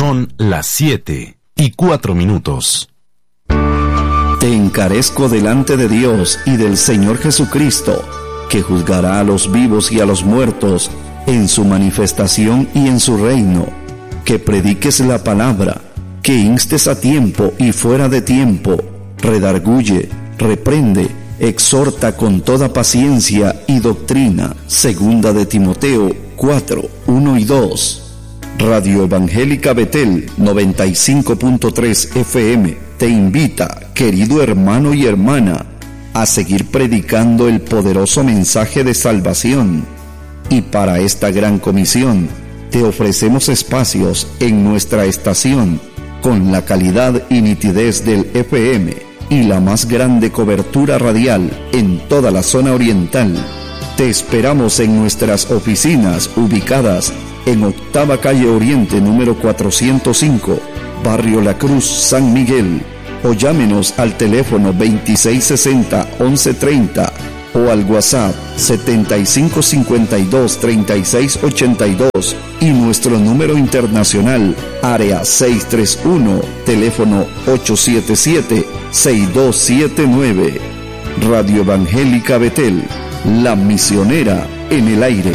Son las 7:04. Te encarezco delante de Dios y del Señor Jesucristo, que juzgará a los vivos y a los muertos en su manifestación y en su reino, que prediques la palabra, que instes a tiempo y fuera de tiempo, redarguye, reprende, exhorta con toda paciencia y doctrina. Segunda de Timoteo 4:1 y 2. Radio Evangélica Betel 95.3 FM te invita, querido hermano y hermana, a seguir predicando el poderoso mensaje de salvación. Y para esta gran comisión, te ofrecemos espacios en nuestra estación con la calidad y nitidez del FM y la más grande cobertura radial en toda la zona oriental. Te esperamos en nuestras oficinas ubicadas en Octava Calle Oriente número 405, Barrio La Cruz, San Miguel, o llámenos al teléfono 2660-1130 o al WhatsApp 7552-3682 y nuestro número internacional, área 631, teléfono 877-6279. Radio Evangélica Betel, la misionera en el aire.